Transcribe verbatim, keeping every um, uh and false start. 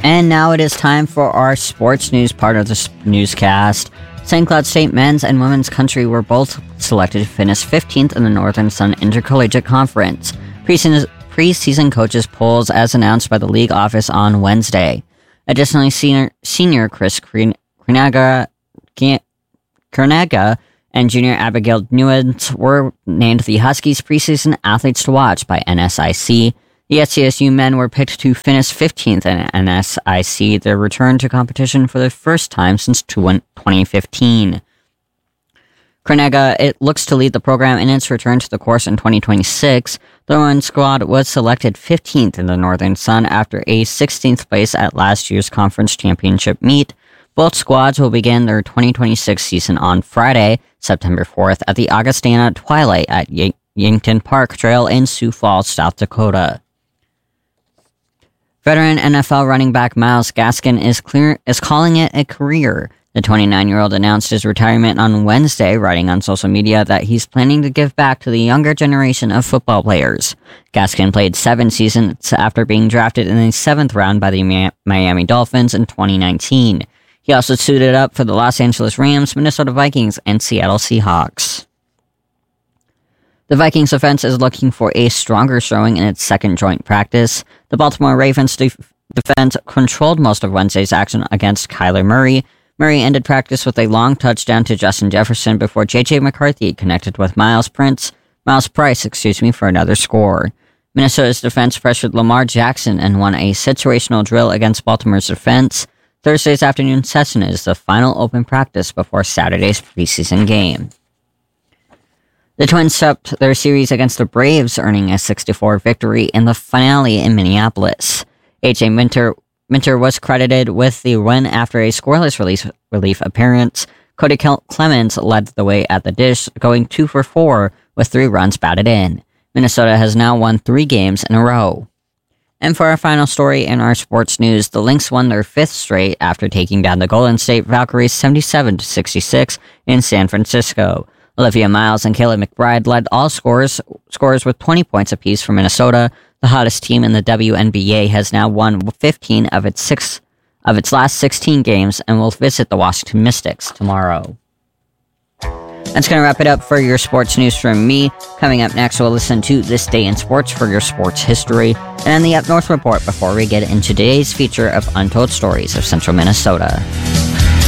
And now it is time for our sports news part of the newscast. Saint Cloud State men's and women's country were both selected to finish fifteenth in the Northern Sun Intercollegiate Conference. Preseason, preseason coaches polls as announced by the league office on Wednesday. Additionally, senior, senior Chris Krinaga and junior Abigail Newens were named the Huskies preseason athletes to watch by N S I C. The S C S U men were picked to finish fifteenth in N S I C, their return to competition for the first time since twenty fifteen. Krinaga, it looks to lead the program in its return to the course in twenty twenty-six. The women's squad was selected fifteenth in the Northern Sun after a sixteenth place at last year's conference championship meet. Both squads will begin their twenty twenty-six season on Friday, September fourth, at the Augustana Twilight at y- Yankton Park Trail in Sioux Falls, South Dakota. Veteran N F L running back Myles Gaskin is clear is calling it a career. The twenty-nine-year-old announced his retirement on Wednesday, writing on social media that he's planning to give back to the younger generation of football players. Gaskin played seven seasons after being drafted in the seventh round by the Miami Dolphins in twenty nineteen. He also suited up for the Los Angeles Rams, Minnesota Vikings, and Seattle Seahawks. The Vikings offense is looking for a stronger showing in its second joint practice. The Baltimore Ravens def- defense controlled most of Wednesday's action against Kyler Murray. Murray ended practice with a long touchdown to Justin Jefferson before J J McCarthy connected with Miles Prince, Miles Price, excuse me, for another score. Minnesota's defense pressured Lamar Jackson and won a situational drill against Baltimore's defense. Thursday's afternoon session is the final open practice before Saturday's preseason game. The Twins swept their series against the Braves, earning a six to four victory in the finale in Minneapolis. A J Minter, Minter was credited with the win after a scoreless relief, relief appearance. Cody Clemens led the way at the dish, going two for four with three runs batted in. Minnesota has now won three games in a row. And for our final story in our sports news, the Lynx won their fifth straight after taking down the Golden State Valkyries seventy-seven to sixty-six in San Francisco. Olivia Miles and Kayla McBride led all scorers, scorers with twenty points apiece for Minnesota. The hottest team in the W N B A has now won fifteen of its six of its last sixteen games and will visit the Washington Mystics tomorrow. That's going to wrap it up for your sports news from me. Coming up next, we'll listen to This Day in Sports for your sports history, and then the Up North Report before we get into today's feature of Untold Stories of Central Minnesota.